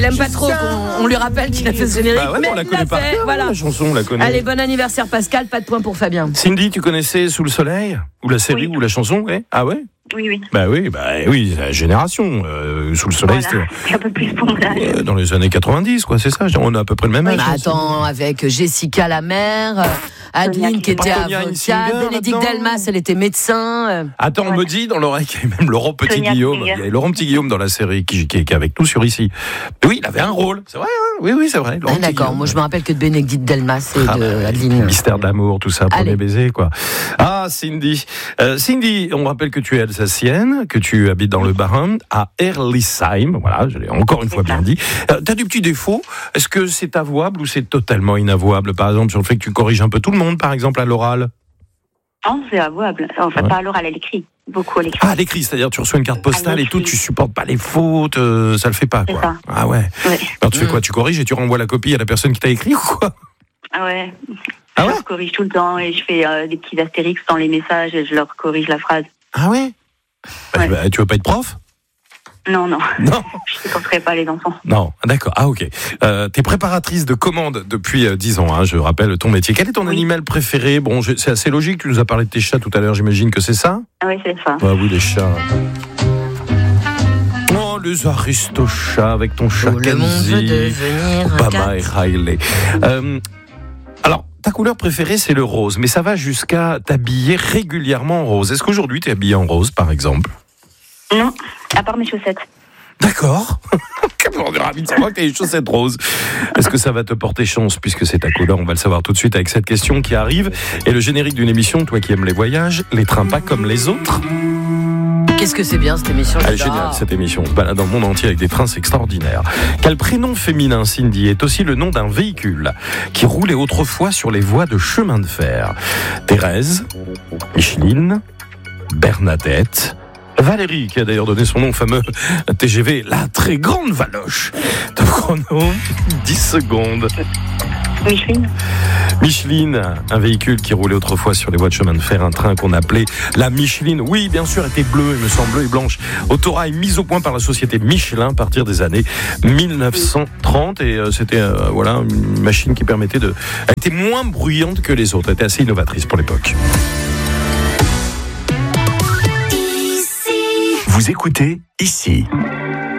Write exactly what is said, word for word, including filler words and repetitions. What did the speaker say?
Il aime pas trop qu'on on lui rappelle qu'il a fait ce générique. Bah ouais, mais on la il connaît l'a pas. fait, voilà. La chanson, on la connaît. Allez, bon anniversaire Pascal, pas de point pour Fabien. Cindy, tu connaissais Sous le soleil? Ou la série, Oui. ou la chanson, ouais? Ah ouais? Oui, oui. Bah oui, bah oui, la génération. Euh, Sous le soleil, Voilà. C'est un peu plus pour mon âge. c'était euh, dans les années quatre-vingt-dix, quoi, c'est ça? On a à peu près le même âge. Bah, attends, avec Jessica la mère, euh, Adeline qui était Tonya avocate, Insinger, Bénédicte là-dedans. Delmas, elle était médecin. euh. Attends, on Voilà. me dit dans l'oreille qu'il y avait même Laurent Petit-Guillaume. Tonya Il y avait Laurent Petit-Guillaume dans la série qui, qui, qui est avec nous sur ici. Oui, il avait un rôle. C'est vrai, hein? Oui, oui, c'est vrai. Laurent Ah, d'accord, Petit-Guillaume. moi je me rappelle que de Bénédicte Delmas et Ah, de bah, Adeline. Mystère d'amour, tout ça, premier Allez. baiser, quoi. Ah, Cindy. Euh, Cindy, on rappelle que tu es alsacienne, que tu habites dans le Bas-Rhin, à Herlisheim. Voilà, je l'ai encore une fois bien dit. Euh, T'as du petit défaut. Est-ce que c'est avouable ou c'est totalement inavouable? Par exemple, sur le fait que tu corriges un peu tout le monde, par exemple, à l'oral? Non, c'est avouable. Enfin, Ouais. pas à l'oral, à l'écrit. Beaucoup à l'écrit. Ah, à l'écrit, c'est-à-dire tu reçois une carte postale et tout, l'écrit. tu supportes pas les fautes, euh, ça le fait pas, C'est quoi. ça. Ah ouais. Ouais. Alors tu fais Mm. quoi? Tu corriges et tu renvoies la copie à la personne qui t'a écrit ou quoi? Ah ouais. Ah ouais Je leur corrige tout le temps et je fais euh, des petits astérix dans les messages et je leur corrige la phrase. Ah ouais, bah, Ouais. bah, tu veux pas être prof? Non, non. Non. Je ne supporterai pas les enfants. Non, d'accord. Ah ok. Euh, t'es préparatrice de commandes depuis euh, dix ans, hein, je rappelle ton métier. Quel est ton Oui. animal préféré? Bon, je- c'est assez logique, tu nous as parlé de tes chats tout à l'heure, j'imagine que c'est ça? Ah ouais, c'est ça. Ah oui, les chats. Oh, les aristochats avec ton chat Tout le monde veut Kenzie, devenir un Obama et cat. Riley. Euh, alors, ta couleur préférée, c'est le rose, mais ça va jusqu'à t'habiller régulièrement en rose. Est-ce qu'aujourd'hui, tu es habillée en rose, par exemple? Non, à part mes chaussettes. D'accord. On est ravis de savoir que tu as des chaussettes roses. Est-ce que ça va te porter chance puisque c'est ta couleur? On va le savoir tout de suite avec cette question qui arrive. Et le générique d'une émission, toi qui aimes les voyages, les trains pas comme les autres. Qu'est-ce que c'est bien cette émission? Elle est j'adore. géniale cette émission. On se balade dans le monde entier avec des trains, c'est extraordinaire. Quel prénom féminin, Cindy, est aussi le nom d'un véhicule qui roulait autrefois sur les voies de chemin de fer? Thérèse, Micheline, Bernadette, Valérie, qui a d'ailleurs donné son nom au fameux T G V, la très grande Valoche. Top chrono, dix secondes. Micheline. Micheline, un véhicule qui roulait autrefois sur les voies de chemin de fer, un train qu'on appelait la Micheline. Oui, bien sûr, était bleu, il me semble, bleu et blanche. Autorail mise au point par la société Michelin à partir des années mille neuf cent trente. Et euh, c'était euh, voilà, une machine qui permettait de... Elle était moins bruyante que les autres, elle était assez innovatrice pour l'époque. Vous écoutez ici.